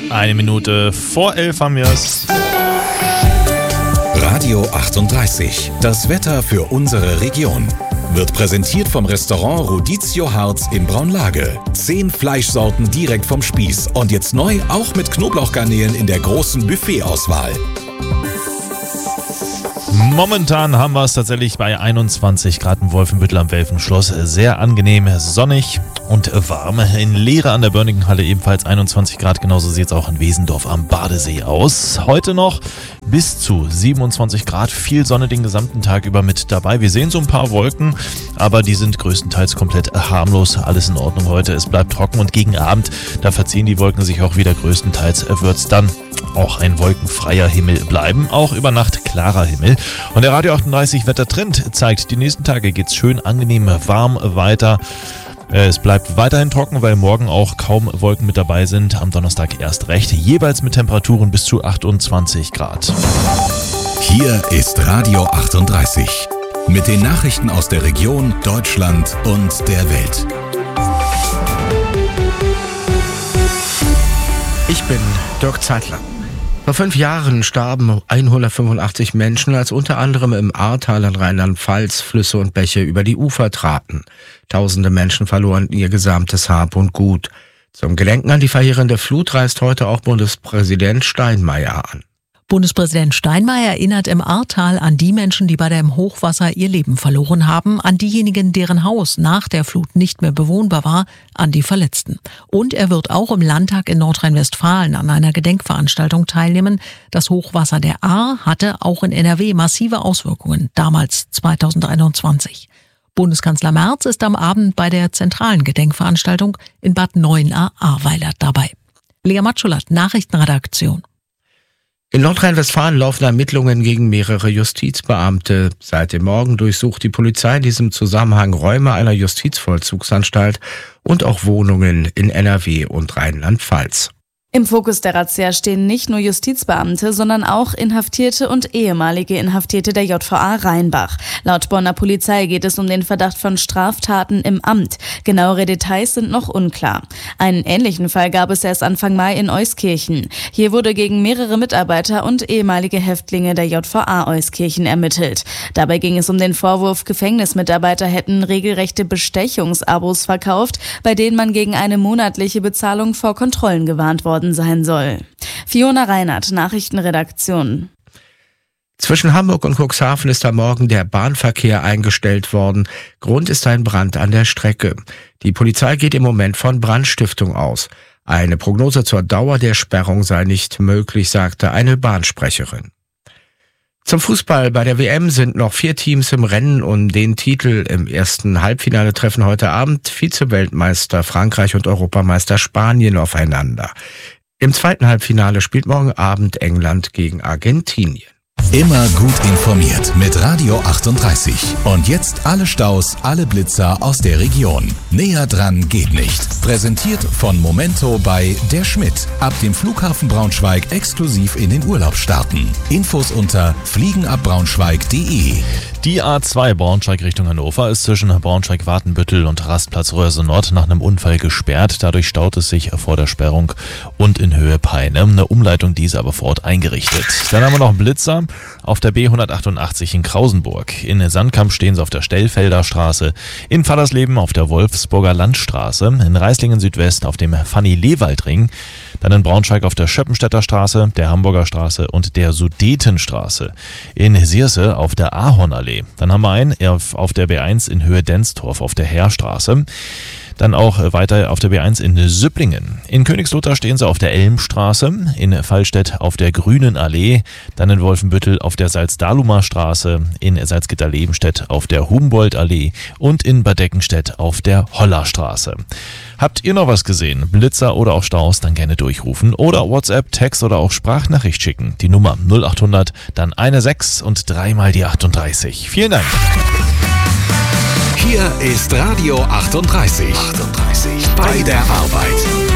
Eine Minute vor 11 haben wir es. Radio 38. Das Wetter für unsere Region. Wird präsentiert vom Restaurant Rodizio Harz in Braunlage. 10 Fleischsorten direkt vom Spieß. Und jetzt neu auch mit Knoblauchgarnelen in der großen Buffetauswahl. Momentan haben wir es tatsächlich bei 21 Grad im Wolfenbüttel am Welfenschloss. Sehr angenehm, sonnig und warm. In Lehre an der Börnigenhalle ebenfalls 21 Grad. Genauso sieht es auch in Wesendorf am Badesee aus. Heute noch bis zu 27 Grad. Viel Sonne den gesamten Tag über mit dabei. Wir sehen so ein paar Wolken, aber die sind größtenteils komplett harmlos. Alles in Ordnung heute. Es bleibt trocken und gegen Abend, da verziehen die Wolken sich auch wieder größtenteils. Wird es dann auch ein wolkenfreier Himmel bleiben. Auch über Nacht klarer Himmel. Und der Radio 38 Wettertrend zeigt, die nächsten Tage geht es schön angenehm warm weiter. Es bleibt weiterhin trocken, weil morgen auch kaum Wolken mit dabei sind. Am Donnerstag erst recht. Jeweils mit Temperaturen bis zu 28 Grad. Hier ist Radio 38. Mit den Nachrichten aus der Region, Deutschland und der Welt. Ich bin Dirk Zeitler. Vor 5 Jahren starben 185 Menschen, als unter anderem im Ahrtal in Rheinland-Pfalz Flüsse und Bäche über die Ufer traten. Tausende Menschen verloren ihr gesamtes Hab und Gut. Zum Gedenken an die verheerende Flut reist heute auch Bundespräsident Steinmeier an. Bundespräsident Steinmeier erinnert im Ahrtal an die Menschen, die bei dem Hochwasser ihr Leben verloren haben, an diejenigen, deren Haus nach der Flut nicht mehr bewohnbar war, an die Verletzten. Und er wird auch im Landtag in Nordrhein-Westfalen an einer Gedenkveranstaltung teilnehmen. Das Hochwasser der Ahr hatte auch in NRW massive Auswirkungen, damals 2021. Bundeskanzler Merz ist am Abend bei der zentralen Gedenkveranstaltung in Bad Neuenahr-Ahrweiler dabei. Lea Matschulat, Nachrichtenredaktion. In Nordrhein-Westfalen laufen Ermittlungen gegen mehrere Justizbeamte. Seit dem Morgen durchsucht die Polizei in diesem Zusammenhang Räume einer Justizvollzugsanstalt und auch Wohnungen in NRW und Rheinland-Pfalz. Im Fokus der Razzia stehen nicht nur Justizbeamte, sondern auch Inhaftierte und ehemalige Inhaftierte der JVA Rheinbach. Laut Bonner Polizei geht es um den Verdacht von Straftaten im Amt. Genauere Details sind noch unklar. Einen ähnlichen Fall gab es erst Anfang Mai in Euskirchen. Hier wurde gegen mehrere Mitarbeiter und ehemalige Häftlinge der JVA Euskirchen ermittelt. Dabei ging es um den Vorwurf, Gefängnismitarbeiter hätten regelrechte Bestechungsabos verkauft, bei denen man gegen eine monatliche Bezahlung vor Kontrollen gewarnt worden sein soll. Fiona Reinhardt, Nachrichtenredaktion. Zwischen Hamburg und Cuxhaven ist am Morgen der Bahnverkehr eingestellt worden. Grund ist ein Brand an der Strecke. Die Polizei geht im Moment von Brandstiftung aus. Eine Prognose zur Dauer der Sperrung sei nicht möglich, sagte eine Bahnsprecherin. Zum Fußball bei der WM sind noch 4 Teams im Rennen um den Titel. Im ersten Halbfinale treffen heute Abend Vize-Weltmeister Frankreich und Europameister Spanien aufeinander. Im zweiten Halbfinale spielt morgen Abend England gegen Argentinien. Immer gut informiert mit Radio 38. Und jetzt alle Staus, alle Blitzer aus der Region. Näher dran geht nicht. Präsentiert von Momento bei Der Schmidt. Ab dem Flughafen Braunschweig exklusiv in den Urlaub starten. Infos unter fliegenabbraunschweig.de. Die A2 Braunschweig Richtung Hannover ist zwischen Braunschweig-Wartenbüttel und Rastplatz Röhrse Nord nach einem Unfall gesperrt. Dadurch staut es sich vor der Sperrung und in Höhe Peine. Eine Umleitung, die ist aber vor Ort eingerichtet. Dann haben wir noch einen Blitzer auf der B188 in Krausenburg. In Sandkamp stehen sie auf der Stellfelder Straße, in Fallersleben auf der Wolfsburger Landstraße, in Reislingen Südwest auf dem Fanny-Lewald-Ring, dann in Braunschweig auf der Schöppenstädter Straße, der Hamburger Straße und der Sudetenstraße, in Sierse auf der Ahornallee. Dann haben wir einen auf der B1 in Höhe Denstorf auf der Heerstraße. Dann auch weiter auf der B1 in Süpplingen. In Königslutter stehen sie auf der Elmstraße, in Fallstädt auf der Grünen Allee, dann in Wolfenbüttel auf der Salzdalumer Straße, in Salzgitter-Lebenstedt auf der Humboldt-Allee und in Bad Deckenstedt auf der Hollerstraße. Habt ihr noch was gesehen? Blitzer oder auch Staus? Dann gerne durchrufen oder WhatsApp, Text oder auch Sprachnachricht schicken. Die Nummer 0800, dann 16 und 3 mal die 38. Vielen Dank. Hier ist Radio 38. Bei der Arbeit.